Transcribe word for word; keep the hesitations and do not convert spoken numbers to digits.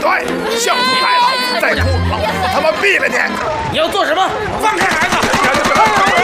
快，孝顺孩子，再哭老子他妈毙了你！ 你要做什么？放开孩子！